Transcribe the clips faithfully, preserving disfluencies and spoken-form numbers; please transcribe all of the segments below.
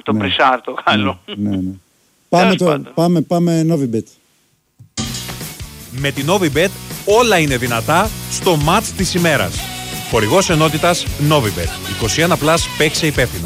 με τον Ναι. Πρισάρ το Γάλλο. Ναι, ναι, ναι. Πάμε, το, πάμε, πάμε Novibet. Με την Novibet όλα είναι δυνατά στο μάτς της ημέρας. Χορηγός ενότητας Novibet. είκοσι ένα συν, παίξε υπεύθυνα.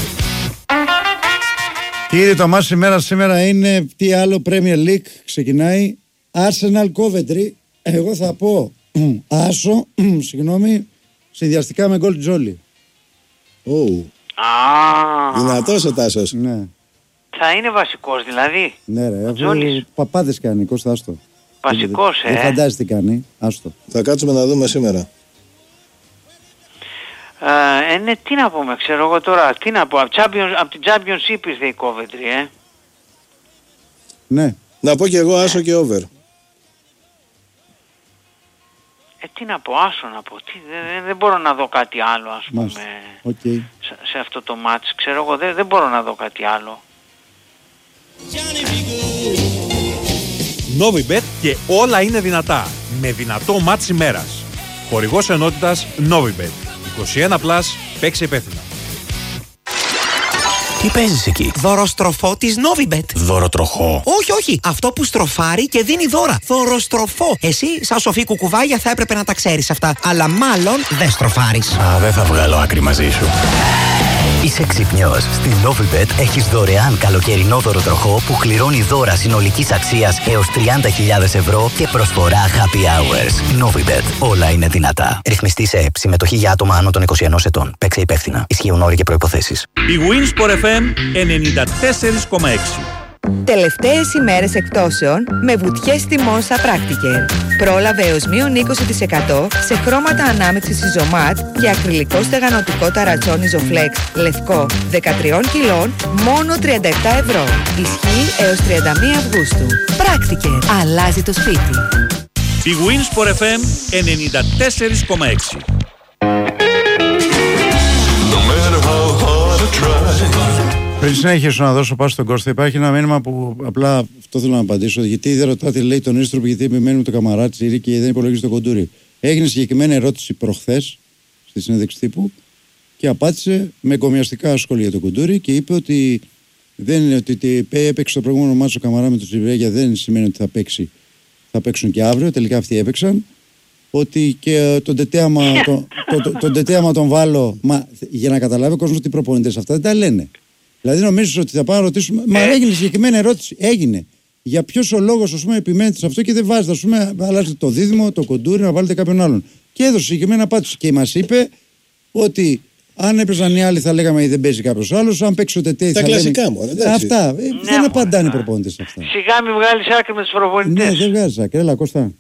Κύριε, το μάτς ημέρα σήμερα είναι τι άλλο, Premier League ξεκινάει. Arsenal Coventry. Εγώ θα πω άσο, συγγνώμη, συνδυαστικά με γκολ Τζόλι. Oh. Α, Δυνατός ο Τάσος. Ναι, θα είναι βασικός δηλαδή. ναι ρε, αφού Τζόλις. παπάδες κάνει, Κώστα, άστο. Βασικός, Δεν ε. φαντάζεσαι τι κάνει, άστο. Θα κάτσουμε να δούμε σήμερα. Ε, ναι, τι να πούμε, ξέρω εγώ τώρα, τι να πω, από, Champions, από την Championship ήρθε η Coventry, ε. Ναι, Να πω και εγώ άσο και over. Ε, τι να πω, άσο να πω, τι, δεν, δεν μπορώ να δω κάτι άλλο, ας πούμε, μάλιστα. Οκ. Okay. σε, σε αυτό το μάτς, ξέρω εγώ, δεν, δεν μπορώ να δω κάτι άλλο. Novibet και όλα είναι δυνατά. Με δυνατό μάτς ημέρας. Χορηγός ενότητας Novibet. είκοσι ένα συν, παίξε υπεύθυνα. Τι παίζεις εκεί? Δωροστροφό της Novibet. Δωροτροχό. Όχι, όχι. Αυτό που στροφάρει και δίνει δώρα. Δωροστροφό. Εσύ, σαν σοφή κουκουβάγια, θα έπρεπε να τα ξέρεις αυτά. Αλλά μάλλον δεν στροφάρεις. Α, δεν θα βγάλω άκρη μαζί σου. Είσαι ξυπνιός. Στην Novibet έχεις δωρεάν καλοκαιρινό δωροτροχό που κληρώνει δώρα συνολικής αξίας έως τριάντα χιλιάδες ευρώ και προσφορά happy hours. Novibet. Όλα είναι δυνατά. Ρυθμιστή σε ΕΠ. Συμμετοχή για άτομα άνω των είκοσι ενός ετών. Παίξε υπεύθυνα. Ισχύουν όροι και προϋποθέσεις. Η Winsport εφ εμ ενενήντα τέσσερα κόμμα έξι. Τελευταίες ημέρες εκπτώσεων με βουτιές τιμών στα Practiker. Πρόλαβε έως μείον είκοσι τοις εκατό σε χρώματα ανάμειξης Isomat και ακριλικό στεγανοτικό ταρατσόν Isoflex λευκό δεκατρία κιλών μόνο τριάντα επτά ευρώ. Ισχύει έως τριάντα μία Αυγούστου. Practiker. Αλλάζει το σπίτι. Η Winsport εφ εμ ενενήντα τέσσερα κόμμα έξι. Πριν συνέχισω να δώσω πάση στον Κώστα, υπάρχει ένα μήνυμα που απλά αυτό θέλω να απαντήσω. Γιατί δεν ρωτάτε, λέει τον Ίστροπ, γιατί επιμένει με το Καμαράτσι και δεν υπολογίζει το Κοντούρι. Έγινε συγκεκριμένη ερώτηση προχθές στη συνέντευξη τύπου και απάντησε με εγκομιαστικά σχόλια για το Κοντούρι και είπε ότι δεν είναι ότι έπαιξε το προηγούμενο μάτσο ο Καμαρά με τον Τσιβρέγια, δεν σημαίνει ότι θα, παίξει, θα παίξουν και αύριο. Τελικά αυτοί έπαιξαν. Ότι και τον τετέαμα, το, το, το, τον τετέαμα τον βάλω. Μα, για να καταλάβει ο κόσμος ότι οι προπονητές αυτά δεν τα λένε. Δηλαδή νομίζεις ότι θα πάμε να ρωτήσουμε. Μα έγινε συγκεκριμένη ερώτηση. Έγινε. Για ποιος ο λόγος, ας πούμε, επιμένετε σε αυτό και δεν βάζετε, ας πούμε, αλλάζετε το δίδυμο, το Κοντούρι, να βάλετε κάποιον άλλον. Και έδωσε συγκεκριμένη απάντηση. Και μας είπε ότι αν έπαιζαν οι άλλοι θα λέγαμε δεν παίζει κάποιος άλλος. Αν παίξει ο Τετέι θα λέγαμε. Τα κλασικά μου, εντάξει. Αυτά. Ε, Ναι, δεν απαντάνε οι ναι. προπονητές αυτά. Σιγά μην βγάλεις άκρη με τους προπονητές. Ναι, δεν βγάζει άκρη. Έλα, Κώστα.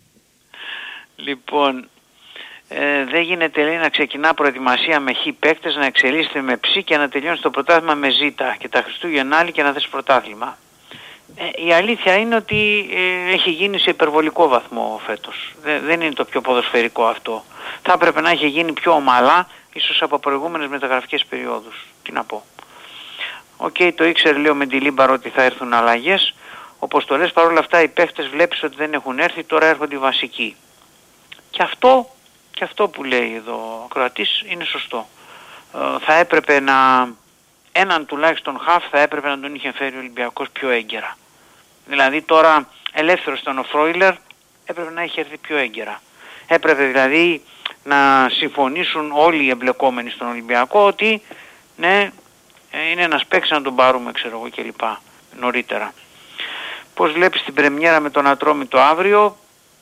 Λοιπόν, ε, δεν γίνεται, λέει, να ξεκινά προετοιμασία με χ παίκτες, να εξελίσσεται με ψ και να τελειώνει το πρωτάθλημα με ζ και τα Χριστούγεννα άλλη και να θες πρωτάθλημα. Ε, η αλήθεια είναι ότι ε, έχει γίνει σε υπερβολικό βαθμό φέτος. Δε, δεν είναι το πιο ποδοσφαιρικό αυτό. Θα έπρεπε να έχει γίνει πιο ομαλά, ίσως από προηγούμενες μεταγραφικές περιόδους. Τι να πω. Οκ, okay, το ήξερε, λέει ο Μεντιλίμπαρο, ότι θα έρθουν αλλαγές. Όπως το λες, παρόλα αυτά οι παίκτες βλέπεις ότι δεν έχουν έρθει, τώρα έρχονται οι βασικοί. Και αυτό, και αυτό που λέει εδώ ο Κροατής είναι σωστό. Ε, θα έπρεπε να, έναν τουλάχιστον χαφ θα έπρεπε να τον είχε φέρει ο Ολυμπιακός πιο έγκαιρα. Δηλαδή τώρα ελεύθερος ήταν ο Φρόιλερ, έπρεπε να είχε έρθει πιο έγκαιρα. Έπρεπε δηλαδή να συμφωνήσουν όλοι οι εμπλεκόμενοι στον Ολυμπιακό ότι ναι, είναι ένας παίκτης να τον πάρουμε, ξέρω εγώ, κλπ. Νωρίτερα. Πώς βλέπεις την πρεμιέρα με τον Ατρόμητο αύριο?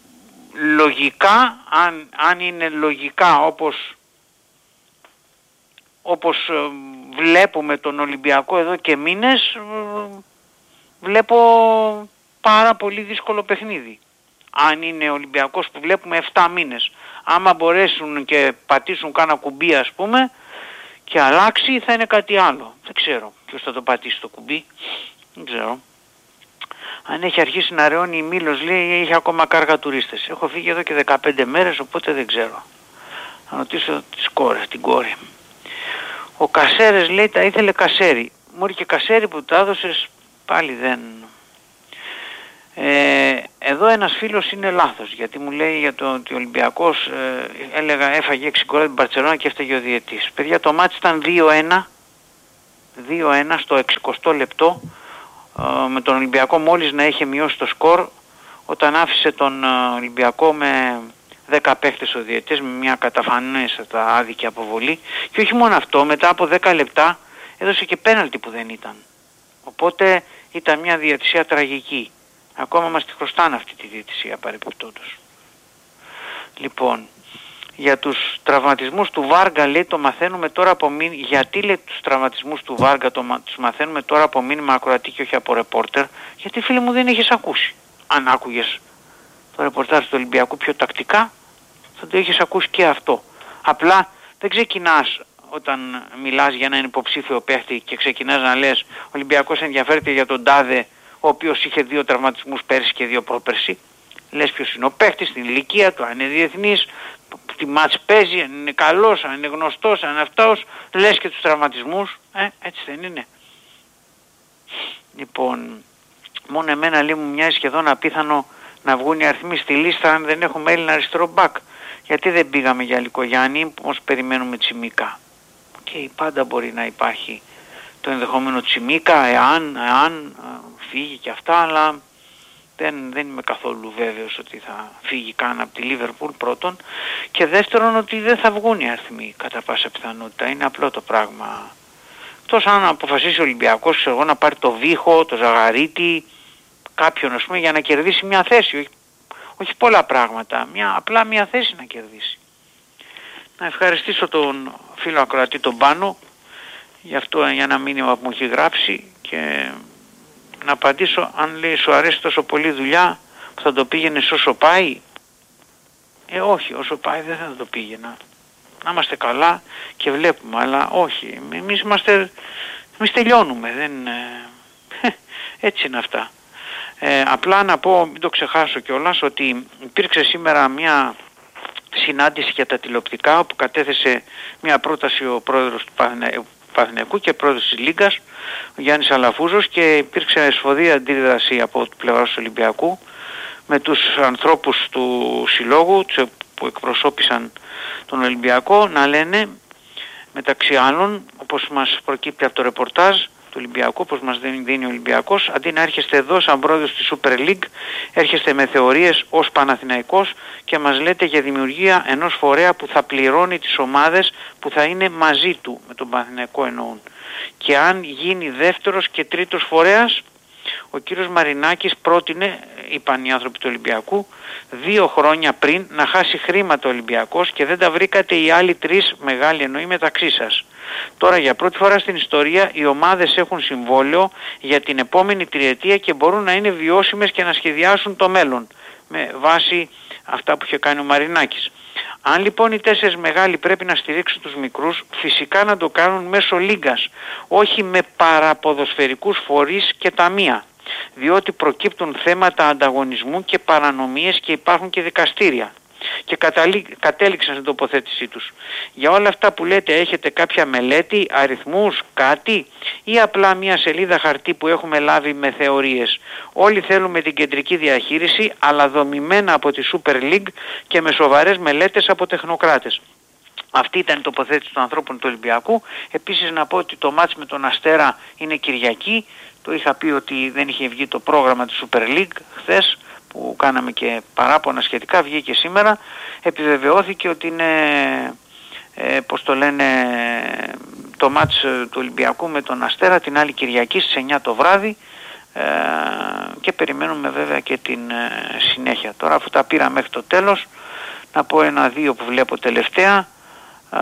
Λογικά, αν, αν είναι λογικά όπως, όπως ε, βλέπουμε τον Ολυμπιακό εδώ και μήνες, ε, βλέπω πάρα πολύ δύσκολο παιχνίδι. Αν είναι Ολυμπιακός που βλέπουμε επτά μήνες. Άμα μπορέσουν και πατήσουν κάνα κουμπί, ας πούμε, και αλλάξει, θα είναι κάτι άλλο. Δεν ξέρω ποιος θα το πατήσει το κουμπί. Δεν ξέρω. Αν έχει αρχίσει να ρεώνει η Μήλος, λέει, έχει ακόμα κάργα τουρίστες. Έχω φύγει εδώ και δεκαπέντε μέρες, οπότε δεν ξέρω. Θα ρωτήσω τις κόρες, την κόρη. Ο Κασέρες, λέει, τα ήθελε Κασέρι. Μου έρχε Κασέρι που τα έδωσες, πάλι δεν. Ε, εδώ ένας φίλος είναι λάθος, γιατί μου λέει για το ότι ο Ολυμπιακός ε, έλεγα έφαγε έξι γκολ την Μπαρτσελόνα και έφταγε ο διαιτής. Παιδιά, το μάτς ήταν δύο ένα. δύο ένα στο εξηκοστό λεπτό, ε, με τον Ολυμπιακό μόλις να είχε μειώσει το σκορ, όταν άφησε τον ε, Ολυμπιακό με δέκα παίχτες ο διαιτητής, με μια καταφανέστατα άδικη αποβολή, και όχι μόνο αυτό, μετά από δέκα λεπτά έδωσε και πέναλτι που δεν ήταν. Οπότε ήταν μια διαιτησία τραγική. Ακόμα μας τη χρωστάνε αυτή τη διαιτησία παρεπιπτόντως. Λοιπόν, για τους τραυματισμούς του Βάργα, λέει, το μαθαίνουμε τώρα από μήνυμα. Γιατί, λέει, τους τραυματισμούς του Βάργα το, τους μαθαίνουμε τώρα από μήνυμα ακροατή και όχι από ρεπόρτερ? Γιατί, φίλε μου, δεν είχες ακούσει. Αν άκουγες το ρεπορτάζ του Ολυμπιακού πιο τακτικά, θα το είχες ακούσει και αυτό. Απλά δεν ξεκινάς όταν μιλάς για έναν υποψήφιο παίχτη και ξεκινάς να λες ο Ολυμπιακός ενδιαφέρεται για τον τάδε, ο οποίος είχε δύο τραυματισμούς πέρσι και δύο πρόπερσι. Λες ποιος είναι ο παίχτης, την ηλικία του, αν είναι διεθνής, τι μάτς παίζει, αν είναι καλός, αν είναι γνωστός, αν είναι αυτός. Λες και τους τραυματισμούς, ε, έτσι δεν είναι? Λοιπόν, μόνο εμένα, λέει, μου μοιάζει σχεδόν απίθανο να βγουν οι αριθμοί στη λίστα αν δεν έχουμε Έλληνα αριστερό μπακ. Γιατί δεν πήγαμε για Λικογιάννη, όμως περιμένουμε Τσιμίκα? Και πάντα μπορεί να υπάρχει το ενδεχόμενο Τσιμίκα, εάν, εάν φύγει και αυτά, αλλά δεν, δεν είμαι καθόλου βέβαιος ότι θα φύγει καν από τη Λίβερπουλ, πρώτον, και δεύτερον ότι δεν θα βγουν οι αριθμοί κατά πάσα πιθανότητα. Είναι απλό το πράγμα. Τόσο αν αποφασίσει ο Ολυμπιακός, ξέρω εγώ, να πάρει το Βίχο, το Ζαγαρίτη, κάποιον, ας πούμε, για να κερδίσει μια θέση, όχι, όχι πολλά πράγματα, μια, απλά μια θέση να κερδίσει. Να ευχαριστήσω τον φίλο ακροατή τον Πάνο για αυτό, για ένα μήνυμα που μου έχει γράψει, και να απαντήσω, αν, λέει, σου αρέσει τόσο πολύ δουλειά που θα το πήγαινες όσο πάει? Ε, όχι, όσο πάει δεν θα το πήγαινα. Να είμαστε καλά και βλέπουμε, αλλά όχι, εμείς είμαστε, εμείς τελειώνουμε, δεν, ε, έτσι είναι αυτά. Ε, απλά να πω, μην το ξεχάσω κιόλας, ότι υπήρξε σήμερα μια συνάντηση για τα τηλεοπτικά, όπου κατέθεσε μια πρόταση ο πρόεδρος του Παναθηναϊκού και πρόεδρος της Λίγκας, ο Γιάννης Αλαφούζος, και υπήρξε σφοδή αντίδραση από την πλευρά του Ολυμπιακού με τους ανθρώπους του συλλόγου που εκπροσώπησαν τον Ολυμπιακό να λένε, μεταξύ άλλων, όπως μας προκύπτει από το ρεπορτάζ του Ολυμπιακού, όπως μας δίνει ο Ολυμπιακός, αντί να έρχεστε εδώ σαν πρόεδρος της Super League, έρχεστε με θεωρίες ως Παναθηναϊκός και μας λέτε για δημιουργία ενός φορέα που θα πληρώνει τις ομάδες που θα είναι μαζί του, με τον Παναθηναϊκό εννοούν. Και αν γίνει δεύτερος και τρίτος φορέας, ο κύριος Μαρινάκης πρότεινε, είπαν οι άνθρωποι του Ολυμπιακού, δύο χρόνια πριν να χάσει χρήματα ο Ολυμπιακός και δεν τα βρήκατε οι άλλοι τρεις μεγάλοι εννοεί μεταξύ σας. Τώρα για πρώτη φορά στην ιστορία οι ομάδες έχουν συμβόλαιο για την επόμενη τριετία και μπορούν να είναι βιώσιμες και να σχεδιάσουν το μέλλον με βάση αυτά που είχε κάνει ο Μαρινάκης. Αν λοιπόν οι τέσσερις μεγάλοι πρέπει να στηρίξουν τους μικρούς, φυσικά να το κάνουν μέσω λίγκας, όχι με παραποδοσφαιρικούς φορείς και ταμεία, διότι προκύπτουν θέματα ανταγωνισμού και παρανομίες και υπάρχουν και δικαστήρια. Και καταλή... κατέληξαν στην τοποθέτησή τους. Για όλα αυτά που λέτε, έχετε κάποια μελέτη, αριθμούς, κάτι, ή απλά μια σελίδα χαρτί που έχουμε λάβει με θεωρίες? Όλοι θέλουμε την κεντρική διαχείριση, αλλά δομημένα από τη Super League και με σοβαρές μελέτες από τεχνοκράτες. Αυτή ήταν η τοποθέτηση των ανθρώπων του Ολυμπιακού. Επίσης να πω ότι το μάτς με τον Αστέρα είναι Κυριακή. Το είχα πει ότι δεν είχε βγει το πρόγραμμα της Super League χθες, που κάναμε και παράπονα σχετικά, βγήκε σήμερα. Επιβεβαιώθηκε ότι είναι, ε, πώς το λένε, το μάτς του Ολυμπιακού με τον Αστέρα την άλλη Κυριακή στις εννιά το βράδυ, ε, και περιμένουμε βέβαια και την ε, συνέχεια. Τώρα αφού τα πήρα μέχρι το τέλος, να πω ένα-δύο που βλέπω τελευταία. Ε,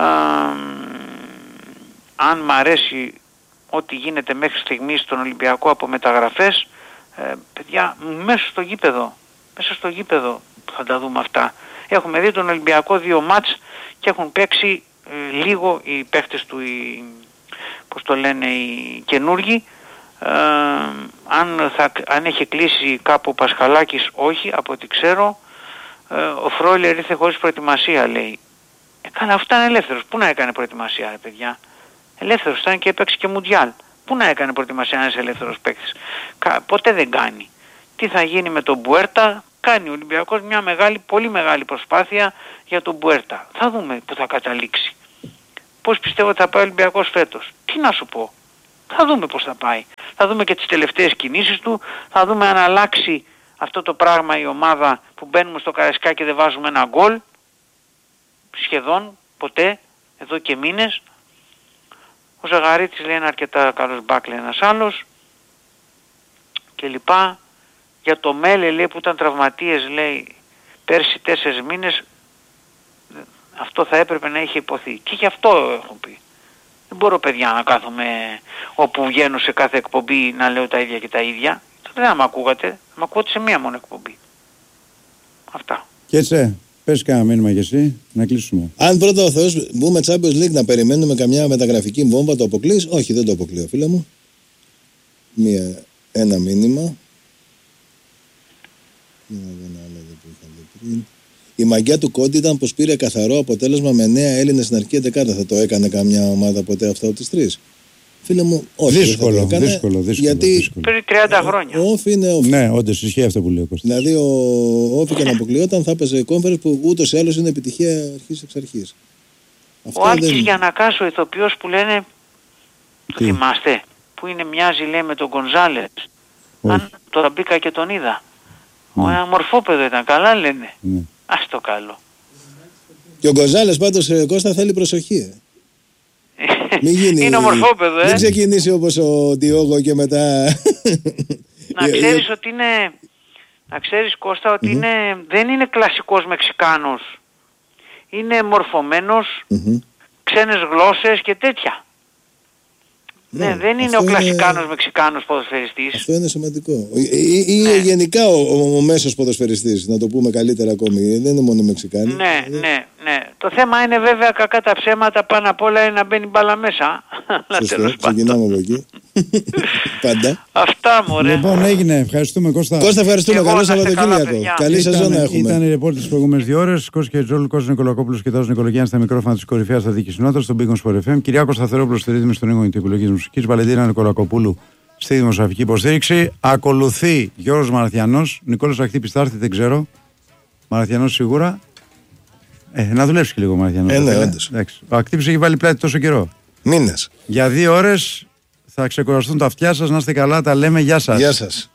αν μ' αρέσει ό,τι γίνεται μέχρι στιγμής στον Ολυμπιακό από μεταγραφές, Ε, παιδιά, μέσα στο γήπεδο, μέσα στο γήπεδο θα τα δούμε αυτά. Έχουμε δει τον Ολυμπιακό δύο μάτς και έχουν παίξει ε, λίγο οι παίχτες του, οι, πώς το λένε, οι καινούργοι. Ε, αν, θα, αν έχει κλείσει κάπου ο Πασχαλάκης, όχι, από ό,τι ξέρω. Ε, ο Φρόιλερ ήρθε χωρίς προετοιμασία, λέει. Ε, καλά, αυτά είναι ελεύθερος. Πού να έκανε προετοιμασία, ρε παιδιά? Ελεύθερος ήταν και έπαιξε και Μουντιάλ. Πού να έκανε προετοιμασία ένας ελεύθερος παίκτης? Ποτέ δεν κάνει. Τι θα γίνει με τον Μπουέρτα? Κάνει ο Ολυμπιακός μια μεγάλη, πολύ μεγάλη προσπάθεια για τον Μπουέρτα. Θα δούμε που θα καταλήξει. Πώς πιστεύω ότι θα πάει ο Ολυμπιακός φέτος? Τι να σου πω? Θα δούμε πώς θα πάει. Θα δούμε και τις τελευταίες κινήσεις του, θα δούμε αν αλλάξει αυτό το πράγμα η ομάδα που μπαίνουμε στο Καραϊσκάκι και δεν βάζουμε ένα γκολ. Σχεδόν ποτέ, εδώ και μήνες. Ο Ζαγαρίτης λέει είναι αρκετά καλός μπακ, λέει ένας άλλος. Και λοιπά. Για το Μέλε λέει που ήταν τραυματίες, λέει πέρσι τέσσερις μήνες, αυτό θα έπρεπε να είχε υποθεί. Και γι' αυτό έχω πει. Δεν μπορώ παιδιά να κάθομαι όπου βγαίνω σε κάθε εκπομπή να λέω τα ίδια και τα ίδια. Δεν θα με ακούγατε, με ακούγατε σε μία μόνο εκπομπή. Αυτά. Και έτσι, πες κάνα μήνυμα κι εσύ, να κλείσουμε. Αν πρώτα ο Θεός μπούμε Champions League να περιμένουμε καμιά μεταγραφική βόμβα, το αποκλείς? Όχι, δεν το αποκλείω φίλε μου. Μία, ένα μήνυμα. Η μαγιά του Κόντι ήταν πως πήρε καθαρό αποτέλεσμα με νέα Έλληνες στην αρχική δεκάδα. Θα το έκανε καμιά ομάδα ποτέ αυτό από τις τρεις? Φίλε μου, όχι. Δύσκολο, δεν θα το έκανε, δύσκολο, δύσκολο. Γιατί δύσκολο. Πριν τριάντα χρόνια. Ο Όφη είναι Όφη. Ναι, όντως ισχύει αυτό που λέει ο Κώστας. Δηλαδή ο Όφη και να αποκλειόταν θα έπαιζε κόμφερες που ούτως ή άλλως είναι επιτυχία αρχής εξ αρχής. Ο Άλκης δεν... Γιαννακάς, ο ηθοποιός που λένε, το Τι? θυμάστε, που είναι μοιάζει λέει με τον Γκονζάλες. Αν τώρα μπήκα και τον είδα. Ναι. Ο ένα μορφόπεδο ήταν, καλά λένε. Ναι. Ας το καλό. Και ο Γκονζάλες πάντως Κώστα θέλει προσοχή. Ε. Μην γίνει... Είναι ομορφόπεδο, ε. Μην ξεκινήσει όπως ο Ντιόγο και μετά... Να ξέρεις ότι είναι... Να ξέρεις Κώστα ότι mm-hmm. είναι... δεν είναι κλασικός Μεξικάνος. Είναι μορφωμένος, mm-hmm. ξένες γλώσσες και τέτοια. Ναι, ναι δεν είναι ο κλασικάνος είναι... Μεξικάνος ποδοσφαιριστής. Αυτό είναι σημαντικό. Ή, ή ναι. γενικά ο, ο, ο μέσος ποδοσφαιριστής, να το πούμε καλύτερα ακόμη. Δεν είναι μόνο Μεξικάνοι. Ναι, ναι, ναι. Το θέμα είναι βέβαια κακά τα ψέματα, πάνω απ' όλα είναι να μπαίνει μπάλα μέσα. Σωστό, ξεκινάμε από εκεί. Πάντα. Αυτά μωρέ. Λοιπόν, έγινε. Ευχαριστούμε Κώστα. Κώστα, ευχαριστούμε. Καλό Σαββατοκύριακο. Καλή σεζόν να έχουμε. Ήταν η ρεπόρτη τις προηγούμενες δύο ώρες. Κώστα και Τζόλου, Κώστας Νικολακόπουλος και Τάσος Νικολογιάννης στα μικρόφωνα της κορυφαίας σταθήκης συνόδας στον Big Win Sport εφ εμ. Κυριάκος Σταθερόπουλος στη ρύθμιση των ήχων και επιλογής μουσικής. Βαλεντίνα Νικολακοπούλου στη δημοσιογραφική υποστήριξη. Ακολουθεί Γιώργος Μαραθιανός. Νικόλος Αχτύπης θα έρθει, δεν ξέρω. Μαραθιανός σίγουρα. Ε, να δουλέψει και λίγο ο Μαραθιανός. Ε, ναι, όντως. Ο Αχτύπης έχει βάλει πλάτη τόσο καιρό. Μήνες. Για δύο ώρες θα ξεκουραστούν τα αυτιά σας. Να είστε καλά, τα λέμε. Γεια σας. Γεια σας.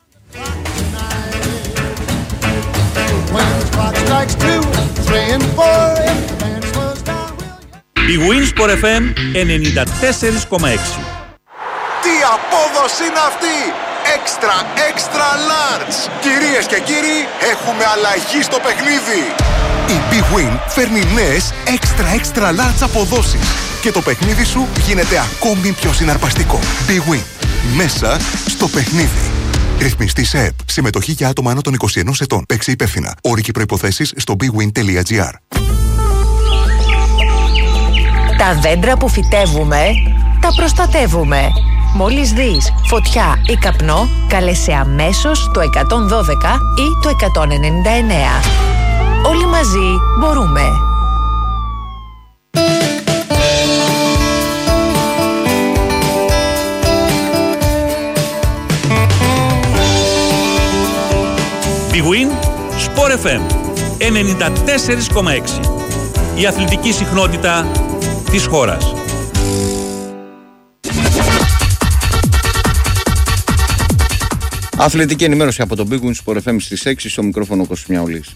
Η Win Sport εφ εμ ενενήντα τέσσερα κόμμα έξι. Τι απόδοση είναι αυτή! Extra, extra large! Κυρίες και κύριοι, έχουμε αλλαγή στο παιχνίδι! Η Big Win φέρνει νέες extra, extra large αποδόσεις και το παιχνίδι σου γίνεται ακόμη πιο συναρπαστικό. Big Win. Μέσα στο παιχνίδι. Ρυθμιστή σε ΕΠ. Συμμετοχή για άτομα άνω των είκοσι ενός ετών. Παίξε υπεύθυνα. Όροι και προϋποθέσεις στο bigwin τελεία gr. Τα δέντρα που φυτεύουμε, τα προστατεύουμε. Μόλις δεις φωτιά ή καπνό, κάλεσε αμέσως το εκατόν δώδεκα ή το εκατόν ενενήντα εννέα. Όλοι μαζί μπορούμε. Big Win Sport εφ εμ ενενήντα τέσσερα κόμμα έξι. Η αθλητική συχνότητα της χώρας. Αθλητική ενημέρωση από το Big Win Sport εφ εμ στις έξι, στο μικρόφωνο Κώστας Μιαουλής.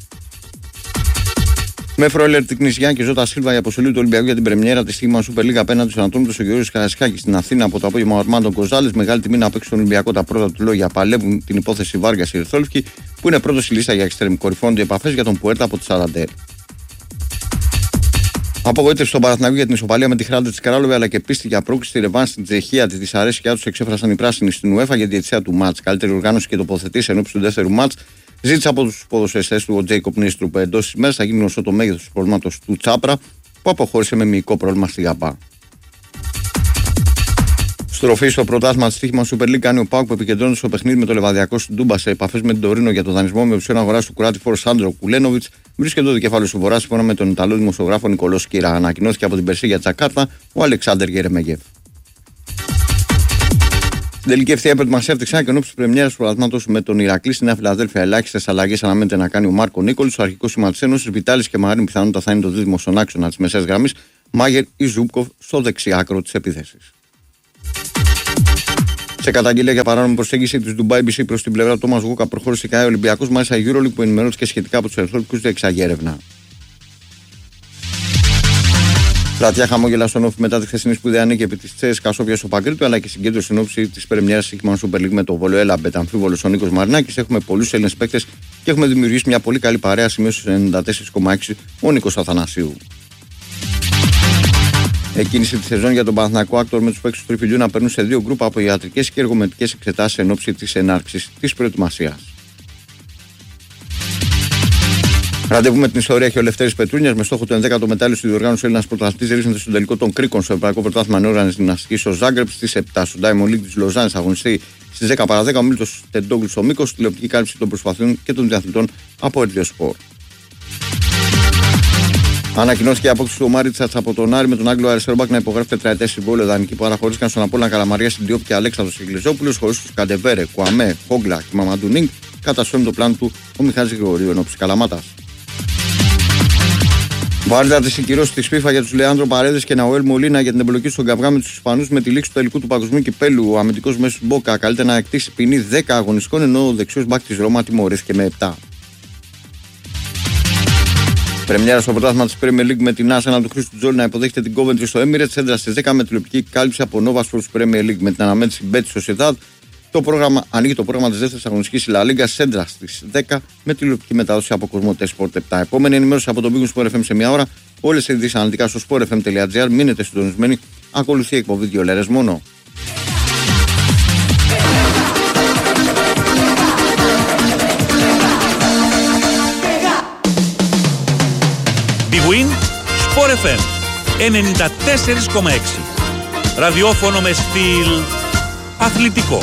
Με Φρόιλερ την Κνησιά και Ζώτα Σίλβα, η αποστολή του Ολυμπιακού για την πρεμιέρα τη Sigma Super League απέναντι στον Ατρόμητο στο Γεώργιος Καραϊσκάκη στην Αθήνα από το απόγευμα ο Αρμάντο Γκοζάλες. Μεγάλη τιμή να παίξει στον Ολυμπιακό τα πρώτα του λόγια. Παλεύουν την υπόθεση Βάργας Ιρθόλφκη που είναι πρώτο στη λίστα για εξτρέμ. Κορυφώνονται οι επαφές για τον Πουέρτα από τη Σαραντέρ. Απογοήτευση στον Παναθηναϊκό για την ισοπαλία με τη Χράντα τη Καράλοβη, αλλά και πίστη για πρόκληση στη ρεβάνς στην Τσεχία. Τη δυσαρέσκειά του εξέφρασαν οι πράσινοι στην UEFA για τη διετησία του μάτς. Καλύτερη οργάνωση και τοποθετήσει ενώπιση του δεύτερου μάτς. Ζήτησε από τους ποδοσφαιριστές του ο Τζέικοπ Νίστρουπ εντός της ημέρας θα γίνει γνωστό το μέγεθος του προβλήματος του Τσάπρα που αποχώρησε με μυϊκό πρόβλημα στη Γαπά. Στροφή στο πρωτάθλημα της Sigma Super League κάνει ο ΠΑΟΚ που επικεντρώνεται στο παιχνίδι με το Λεβαδιακό στην Τούμπα σε επαφές με την Τωρίνο για το δανεισμό με ουσιόν αγοράς του Κουράτη Φορ Σάντρο Κουλένοβιτς. Βρίσκεται το κεφάλαιο του Βορρά σύμφωνα με τον Ιταλό δημοσιογράφο Νικολό Σκύρα. Ανακοινώθηκε από την Περσίγια Τζακάρτα ο Αλεξάνδερ Γερεμεγέφ. Στην τελική ευθεία προετοιμασιάστηκαν και ενώπιση τη πρεμιέρα του πρωταθλήματος με τον Ηρακλή στη Νέα Φιλαδέλφια. Ελάχιστες αλλαγές αναμένεται να κάνει ο Μάρκο Νίκολης. Ο αρχικός σήμα της Ένωσης, Βιτάλης και Μαγάριν πιθανότητα θα είναι το δίδυμο στον άξονα της μεσαίας γραμμής. Μάγερ ή Ζούμπκοφ στο δεξιάκρο της επίθεσης. Σε καταγγελία για παράνομη προσέγγιση τη Dubai μπι σι προς την πλευρά του Τόμας Γούκα προχώρησε και ο Ολυμπιακός. Μάλιστα η EuroLeague που ενημερώθηκε σχετικά από τους ερθρόπικους διεξάγει έρευνα. Πλατιά χαμόγελα στον Όφη μετά τη χθεσινή σπουδαία νίκη επί τη Τσέσκα Σόφια στο Παγκρίτου, αλλά και συγκέντρωση στην όψη τη πρεμιέρα Σίγμα Super League με το Βολοέλα Μπεταμφίβολο ο Νίκος Μαρινάκης. Έχουμε πολλούς Έλληνες παίκτες και έχουμε δημιουργήσει μια πολύ καλή παρέα. Σημείωσε ενενήντα τέσσερα κόμμα έξι ο Νίκος Αθανασίου. Εκκίνησε τη σεζόν για τον Παναθηναϊκό Άκτορ με τους παίκτες του Τριφυλιού να περνούν σε δύο γκρουπ από ιατρικές και εργομετρικές εξετάσεις εν ώψη της ενάρξης της προετοιμασίας. Ραντεβού με την ιστορία έχει ο Λευτέρης Πετρούνιας με στόχο το ενδέκατο μετάλλιο στη διοργάνωση Έλληνας πρωταθλητής ρίσνεται στον τελικό των Κρίκων στο Ευρωπαϊκό Πρωτάθλημα Νεόρανης Γυμναστικής στο Ζάγκρεπ στις επτά. Στο Diamond League της Λοζάνης αγωνιστεί στις δέκα παρά δέκα ο Μίλτος Τεντόγλου στο Μήκος, τηλεοπτική κάλυψη των προσπαθειών και των διαθλητών από Ερτζιο Σπορ. Ανακοινώθηκε η απόκτηση του Μάριτσατς από τον Άρη με τον Άγγλο αριστερό να υπογράφει τετραετές συμβόλαιο δανεική που παραχωρήθηκαν στον Απόλλωνα Καλαμαριά, Συντιόπ και Αλέξανδρος Ιγκλεζόπουλος, χωρίς τους Καντεβέρε, Κουαμέ, Φόγκλα και Μαμαντού Νίνγκ. Καταστρώνει το πλάνο του ο Μιχάλης Γρηγορίου ενόψει Καλαμάτας. Βάρδα τη συγκυρώσει τη FIFA για του Λεάνδρο Παρέδες και Ναουέλ Μολίνα για την εμπλοκή στον καυγά με του Ισπανούς με τη λήξη του τελικού του Παγκοσμίου Κυπέλου. Ο αμυντικός μέσος Μπόκα καλείται να εκτίσει ποινή δέκα αγωνιστικών, ενώ ο δεξιός μπακ της Ρώμα τιμωρήθηκε με επτά. Πρεμιέρα στο πρωτάθλημα της Premier League με την Arsenal του Χρήστου Τζόλι να υποδέχεται την Coventry στο Emirates. Έντρα στις δέκα με τηλεοπτική κάλυψη από Nova Sports Premier League με την αναμέτρηση Betis Sociedad. Το πρόγραμμα, ανοίγει το πρόγραμμα της δεύτερης αγωνιστικής La Liga Σέντρα στις δέκα με τηλεοπτική μετάδοση από Κοσμοτέ Sport επτά. Επόμενη ενημέρωση από τον Big Sport εφ εμ σε μια ώρα. Όλες οι ειδήσεις αναλυτικά στο sport f m dot g r. Μείνετε συντονισμένοι. Ακολουθεί η εκπομπή δύο λέρες μόνο. Big Win Sport εφ εμ ενενήντα τέσσερα κόμμα έξι. Ραδιόφωνο με στυλ αθλητικό.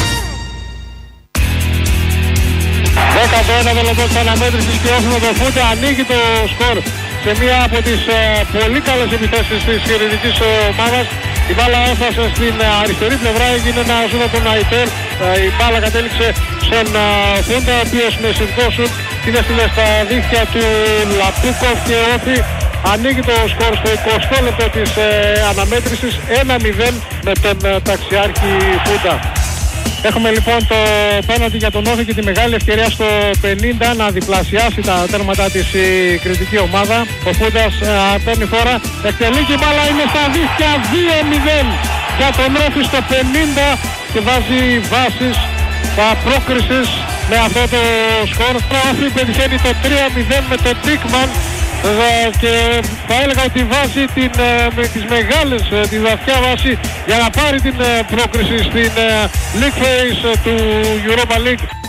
δέκατο ένατο λεπτό της αναμέτρησης και όχι με το φούτε ανοίγει το σκορ σε μία από τις ε, πολύ καλές επιθέσεις της χειρητικής ομάδας. Η μπάλα έφτασε στην αριστερή πλευρά, έγινε ένα σούτ από τον Αϊτέρ. Η μπάλα κατέληξε στον Φούντα, ο οποίος με συνδικό σούτ την έστειλε στα δίχτυα του Λαπτούκοφ και Όφη. Ανοίγει το σκορ στο εικοστό λεπτό της ε, αναμέτρησης, ένα μηδέν με τον ε, ταξιάρχη Φούντα. Έχουμε λοιπόν το πέναλτι για τον Όφη και τη μεγάλη ευκαιρία στο πενήντα να διπλασιάσει τα τέρματα της η κριτική ομάδα. Ο Φούντας ε, παίρνει φόρα, εκτελεί και η μπάλα είναι στα δίχτυα, δύο μηδέν για τον Όφη στο πενήντα και βάζει βάσεις πρόκρισης με αυτό το σκορ. Ο Όφη πετυχαίνει το τρία μηδέν με τον Τίκμαν και θα έλεγα ότι βάζει την, με τις μεγάλες, τη βαθιά βάση για να πάρει την πρόκριση στην League Phase του Europa League.